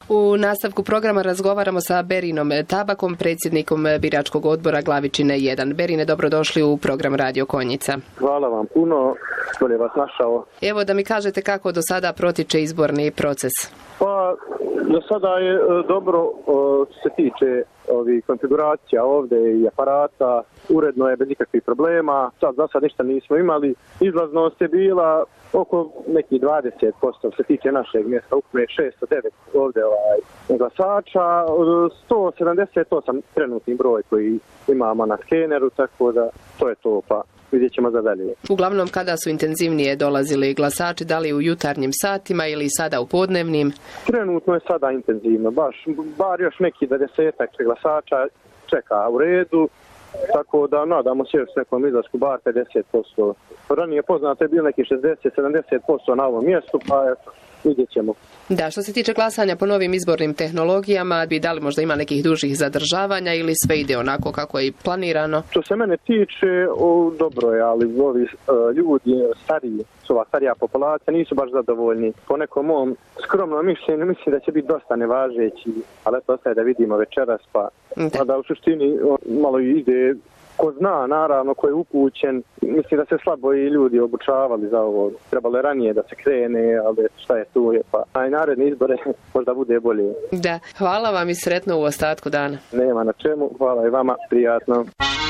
U nastavku programa razgovaramo sa Berinom Tabakom, predsjednikom biračkog odbora Glavičine 1. Berine, dobrodošli u program Radio Konjica. Hvala vam puno, što je vas našao. Evo da mi kažete kako do sada protiče izborni proces. Pa, do sada je dobro se tiče konfiguracija ovdje i aparata, uredno je bez ikakvih problema, za sad ništa nismo imali. Izlaznost je bila oko nekih 20% se tiče našeg mjesta, ukupno je 609 ovdje glasača, 178 trenutni broj koji imamo na skeneru, tako da to je to, pa vidjet ćemo za dalje. Uglavnom, kada su intenzivnije dolazili glasači, da li u jutarnjim satima ili sada u podnevnim? Trenutno je sada intenzivno, bar još neki 20-ak glasača čeka u redu, tako da nadamo se još nekom izlasku bar 50%. Ranije poznato je bilo neki 60-70% na ovom mjestu, pa vidjet ćemo. Da, što se tiče glasanja po novim izbornim tehnologijama, da li možda ima nekih dužih zadržavanja ili sve ide onako kako je planirano? Što se mene tiče, dobro je, ali ovi ljudi stariji, ova starija populacija, nisu baš zadovoljni. Po nekom mom skromnom mišljenju mislim da će biti dosta nevažeći, ali to ostaje da vidimo večeras, pa da u suštini malo ide. Ko zna, naravno, ko je upućen, mislim da se slabo i ljudi obučavali za ovo. Trebalo je ranije da se krene, ali šta je tu je, pa i naredne izbore možda bude bolje. Da, hvala vam i sretno u ostatku dana. Nema na čemu, hvala i vama, prijatno.